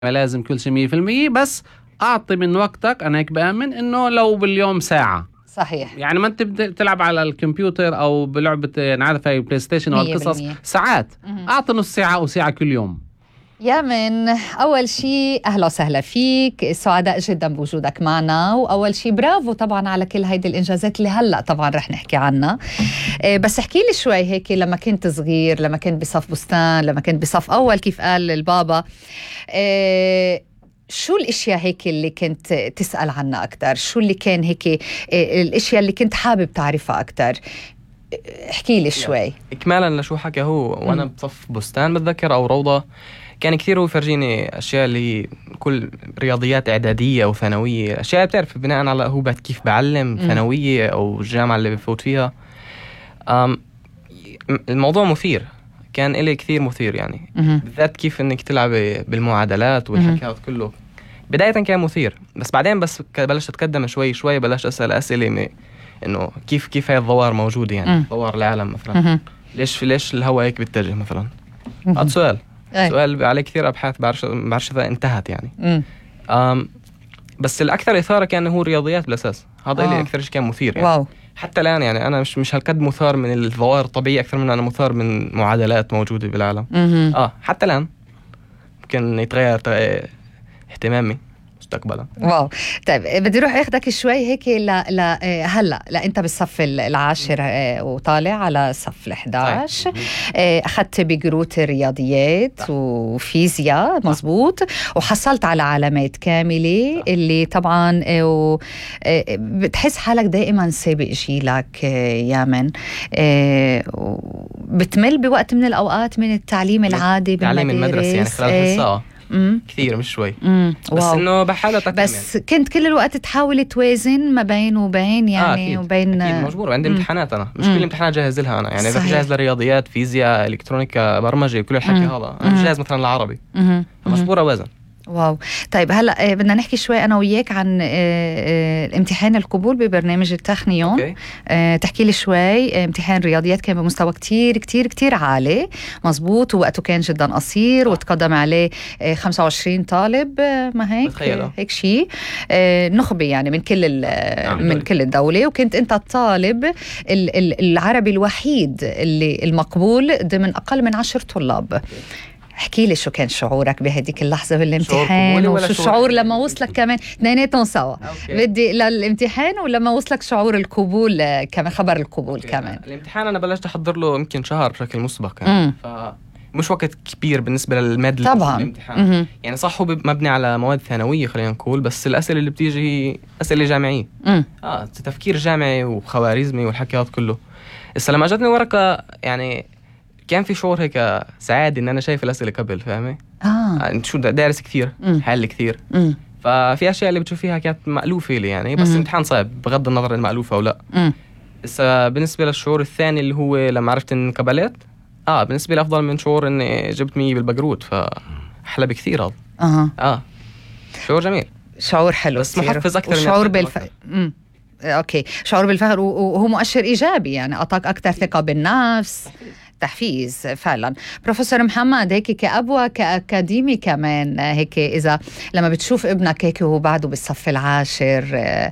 لازم كل شيء 100%، بس أعطي من وقتك. أنا هيك بآمن إنه لو باليوم ساعة. صحيح. يعني ما أنت تلعب على الكمبيوتر أو بلعبة نعرف هاي بلاي ستيشن أو القصص ساعات. أعطي نص ساعة أو ساعة كل يوم. يامن، أول شيء أهلا وسهلا فيك، سعداء جدا بوجودك معنا، وأول شيء برافو طبعا على كل هيدي الإنجازات اللي هلأ طبعا رح نحكي عنها. بس احكي لي شوي هيك، لما كنت صغير، لما كنت بصف بستان، لما كنت بصف أول كيف قال البابا، شو الاشياء هيك اللي كنت تسأل عنها اكثر؟ شو اللي كان هيك الاشياء اللي كنت حابب تعرفها اكثر؟ احكي لي شوي. اكمالا لشو حكى هو، وانا بصف بستان بتذكر او روضه، كان كثير هو يفرجيني اشياء اللي كل رياضيات اعداديه او ثانويه، اشياء بتعرف بناء على هو كيف بعلم ثانويه او الجامعه اللي بفوت فيها. الموضوع مثير، كان إلي كثير مثير يعني، بالذات كيف انك تلعب بالمعادلات والحكي هذا كله. بداية كان مثير، بس بعدين بس بلشت اتقدم شوي شوي، بلشت اسأل اسئلة انه كيف هاي الظواهر موجودة، يعني ظواهر العالم مثلا، ليش الهواء هيك بيتجه مثلا. هذا سؤال عليه كثير ابحاث، بعرفش اذا انتهت يعني. بس الاكثر اثارة كان هو الرياضيات بالاساس، هذا اللي اكثر شيء كان مثير يعني. واو. حتى الآن يعني أنا مش هالقد مثار من الظواهر الطبيعية أكثر من أنا مثار من معادلات موجودة بالعالم. حتى الآن ممكن يتغير اهتمامي مستقبلا. واو. طيب بدي روح اخدك شوي هيك هلا انت بالصف العاشر وطالع على صف ال11. اخذت بقروت الرياضيات وفيزياء، مزبوط، وحصلت على علامات كاملة اللي طبعا بتحس حالك دائما سابق جيلك يامن. بتمل بوقت من الأوقات من التعليم العادي بالمدارس، تعليم المدرسة يعني خلال حصة كثير مش شوي. بس انه بحاول اتقدم، بس يعني كنت كل الوقت تحاول توازن ما بين وبين يعني أكيد. وبين أكيد مجبور، عندي امتحانات انا مش كل الامتحانات جاهز لها انا يعني. اذا جاهز لرياضيات، فيزياء، الكترونيكا، برمجه، كل الحكي هذا انا مش جاهز مثلا للعربي، مجبور اوازن. واو. طيب هلا بدنا نحكي شوي انا وياك عن امتحان القبول ببرنامج التخنيون. تحكي لي شوي. امتحان رياضيات كان بمستوى كتير كتير كتير عالي، مزبوط، ووقته كان جدا قصير، وتقدم عليه 25 طالب، ما هيك هيك شيء، نخبه يعني من كل الدولة، وكنت انت الطالب العربي الوحيد اللي المقبول ضمن اقل من 10 طلاب. احكي لي شو كان شعورك بهديك اللحظة بالامتحان، وشو الشعور لما وصلك كمان اثنيناتهم سوا؟ بدي للامتحان ولما وصلك شعور القبول كمان، خبر القبول كمان. الامتحان أنا بلشت أحضر له يمكن شهر بشكل مسبق يعني. فمش وقت كبير بالنسبة للمادة طبعا. الامتحان يعني صح، هو مبني على مواد ثانوية خلينا نقول، بس الأسئلة اللي بتيجي أسئلة جامعية. تفكير جامعي وخوارزمي والحكي هذا كله. لما أجتني ورقة يعني كان في شعور هيك سعادة إن أنا شايف الأسئلة قبل، فاهمة؟ شو دارس كثير، حل كثير. ففي أشياء اللي بتشوفيها كانت مألوفة لي يعني، بس الامتحان صعب بغض النظر المألوفة أو لا. بالنسبة للشعور الثاني اللي هو لما عرفت إن قبلت، بالنسبة لي أفضل من شعور إني جبت 100 بالبقروت، فأحلى بكثير هذا. شعور جميل، شعور حلو، بس محفز أكثر. شعور بالفخر. أوكي، شعور بالفخر، وهو مؤشر إيجابي يعني، أعطاك أكثر ثقة بالنفس، تحفيز فعلا. بروفيسور محمد، هيك كأب وكأكاديمي كمان، هيك إذا لما بتشوف ابنك هيك وهو بعده بالصف العاشر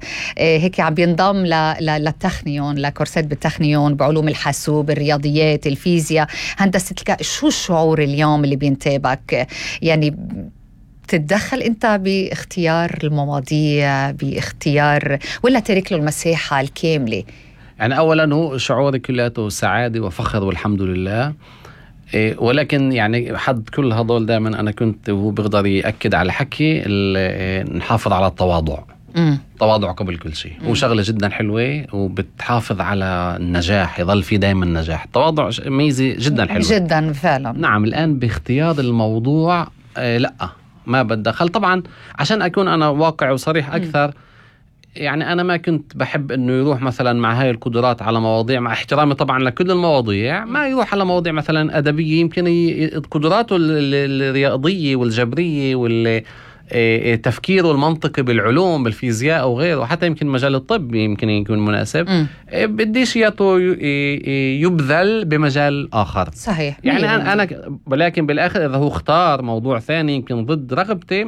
هيك عم بينضم للتخنيون، لكورسات بالتخنيون بعلوم الحاسوب، الرياضيات، الفيزياء، هندسة شو الشعور اليوم اللي بينتابك يعني؟ تتدخل أنت باختيار المواضيع، باختيار، ولا ترك له المساحة الكاملة؟ يعني أولا هو شعوري كلياته سعادة وفخر والحمد لله. ولكن يعني حد كل هذول دائما أنا كنت وهو بيقدر يأكد على حكي نحافظ على التواضع. التواضع قبل كل شيء، وشغلة جدا حلوة وبتحافظ على النجاح، يظل في دائما نجاح. التواضع ميزة جدا حلوة جدا فعلا. نعم. الآن باختيار الموضوع لا ما بدخل طبعا، عشان أكون أنا واقع وصريح أكثر. يعني أنا ما كنت بحب إنه يروح مثلا مع هاي القدرات على مواضيع، مع احترامي طبعا لكل المواضيع، ما يروح على مواضيع مثلا أدبية. يمكن قدراته الرياضية والجبرية تفكيره المنطقي بالعلوم بالفيزياء أو غيره، وحتى يمكن مجال الطب يمكن يكون مناسب، بديش يبذل بمجال آخر. صحيح. يعني أنا ولكن بالآخر إذا هو اختار موضوع ثاني يمكن ضد رغبتي